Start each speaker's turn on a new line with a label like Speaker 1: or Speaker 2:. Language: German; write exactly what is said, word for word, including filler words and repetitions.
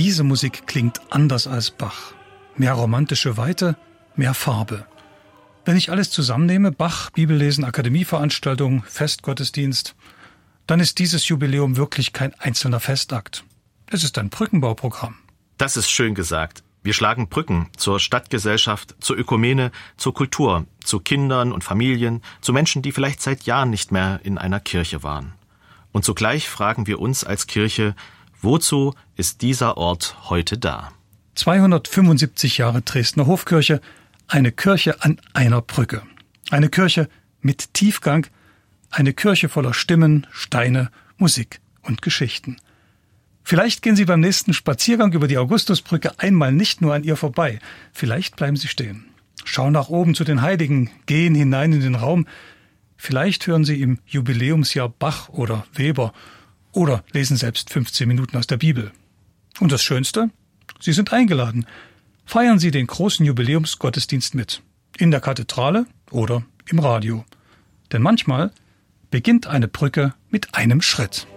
Speaker 1: Diese Musik klingt anders als Bach. Mehr romantische Weite, mehr Farbe. Wenn ich alles zusammennehme, Bach, Bibellesen, Akademieveranstaltung, Festgottesdienst, dann ist dieses Jubiläum wirklich kein einzelner Festakt. Es ist ein Brückenbauprogramm.
Speaker 2: Das ist schön gesagt. Wir schlagen Brücken zur Stadtgesellschaft, zur Ökumene, zur Kultur, zu Kindern und Familien, zu Menschen, die vielleicht seit Jahren nicht mehr in einer Kirche waren. Und zugleich fragen wir uns als Kirche, wozu ist dieser Ort heute da?
Speaker 1: zweihundertfünfundsiebzig Jahre Dresdner Hofkirche, eine Kirche an einer Brücke. Eine Kirche mit Tiefgang, eine Kirche voller Stimmen, Steine, Musik und Geschichten. Vielleicht gehen Sie beim nächsten Spaziergang über die Augustusbrücke einmal nicht nur an ihr vorbei. Vielleicht bleiben Sie stehen. Schauen nach oben zu den Heiligen, gehen hinein in den Raum. Vielleicht hören Sie im Jubiläumsjahr Bach oder Weber oder lesen selbst fünfzehn Minuten aus der Bibel. Und das Schönste? Sie sind eingeladen. Feiern Sie den großen Jubiläumsgottesdienst mit. In der Kathedrale oder im Radio. Denn manchmal beginnt eine Brücke mit einem Schritt.